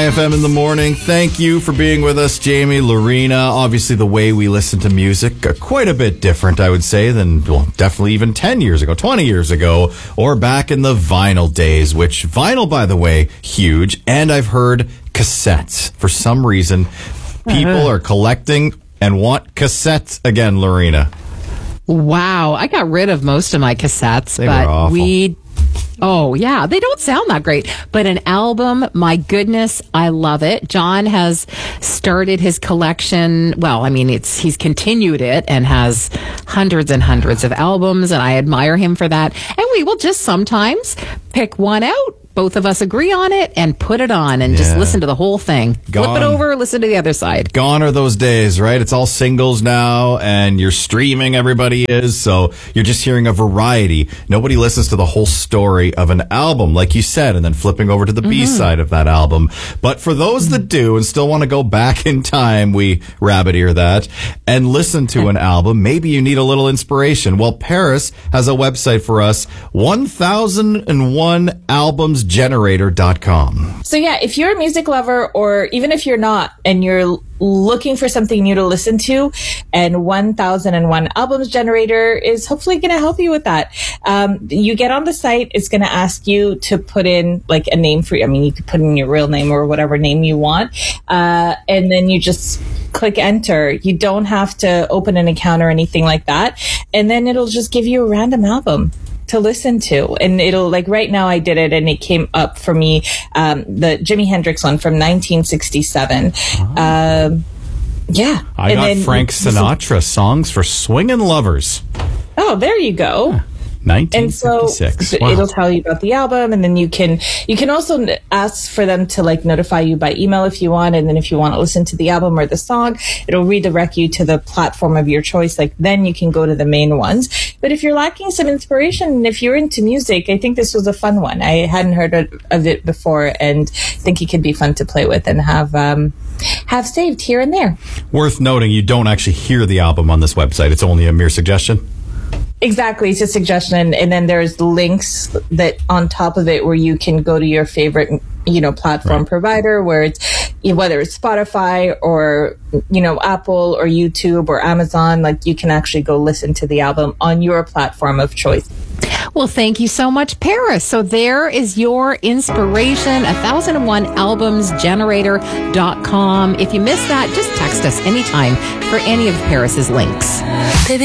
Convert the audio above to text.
Chai FM in the morning. Thank you for being with us, Jamie, Lorena. Obviously, the way we listen to music, quite a bit different, I would say, than, well, definitely even 10 years ago, 20 years ago, or back in the vinyl days, which vinyl, by the way, huge. And I've heard cassettes. For some reason, people are collecting and want cassettes again, Lorena. Wow. I got rid of most of my cassettes, They were awful. Oh, yeah. They don't sound that great. But an album, my goodness, I love it. John has started his collection. Well, I mean, he's continued it and has hundreds and hundreds of albums, and I admire him for that. And we will just sometimes pick one out. Both of us agree on it and put it on and just listen to the whole thing. Flip it over, listen to the other side. Gone are those days, right? It's all singles now, and you're streaming, everybody is, so you're just hearing a variety. Nobody listens to the whole story of an album, like you said, and then flipping over to the B-side of that album. But for those that do and still want to go back in time, we rabbit ear that, and listen to an album, maybe you need a little inspiration. Well, Paris has a website for us, 1001albumsgenerator.com. So yeah, if you're a music lover, or even if you're not, and you're looking for something new to listen to, and 1001 Albums Generator is hopefully going to help you with that. You get on the site, it's going to ask you to put in like a name for you. I mean, you could put in your real name or whatever name you want. And then you just click enter. You don't have to open an account or anything like that. And then it'll just give you a random album to listen to, and it'll, like, right now I did it and it came up for me, the Jimi Hendrix one from 1967. Yeah. I got Frank Sinatra, Songs for Swingin' Lovers. Oh, there you go. Yeah. 1956. And so it'll tell you about the album, and then you can also ask for them to like notify you by email if you want, and then if you want to listen to the album or the song, it'll redirect you to the platform of your choice. Like then you can go to the main ones. But if you're lacking some inspiration, and if you're into music, I think this was a fun one. I hadn't heard of it before, and think it could be fun to play with and have saved here and there. Worth noting, you don't actually hear the album on this website. It's only a mere suggestion. Exactly. It's a suggestion. And then there's links that on top of it where you can go to your favorite, platform provider, where it's, whether it's Spotify or, Apple or YouTube or Amazon, like you can actually go listen to the album on your platform of choice. Well, thank you so much, Paris. So there is your inspiration, 1001albumsgenerator.com. If you missed that, just text us anytime for any of Paris's links.